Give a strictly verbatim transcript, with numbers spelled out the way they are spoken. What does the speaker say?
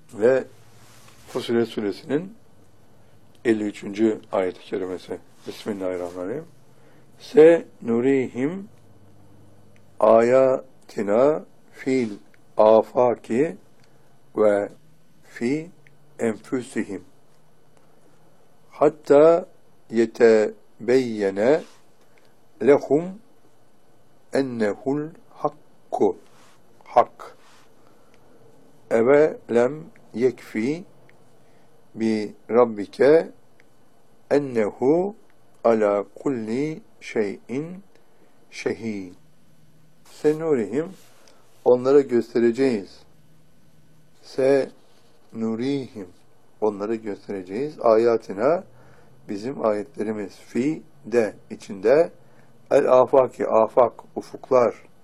Ve Fussilet Suresinin elli üçüncü ayet-i kerimesi. Bismillahirrahmanirrahim. Se nurihim ayatina fil afaki ve fi enfüsihim hatta yetebeyyene lehum ennehul hakku hak eve lem yekfi bi rabbike ennehu ala kulli şeyin şehid. Senurihim, onlara göstereceğiz. Se nurihim, onlara göstereceğiz. Ayatina, bizim ayetlerimiz. Fi de, içinde. El afaki, afak, ufuklar.